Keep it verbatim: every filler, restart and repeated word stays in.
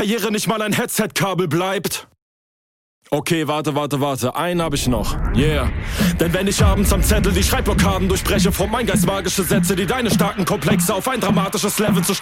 Karriere nicht mal ein Headset-Kabel bleibt. Okay, warte, warte, warte, einen hab ich noch, yeah. Denn wenn ich abends am Zettel die Schreibblockaden durchbreche, formt mein Geist magische Sätze, die deine starken Komplexe auf ein dramatisches Level zu